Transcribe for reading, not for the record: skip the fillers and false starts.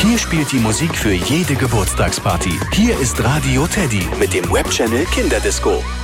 Hier spielt die Musik für jede Geburtstagsparty. Hier ist Radio Teddy mit dem Webchannel Kinderdisco.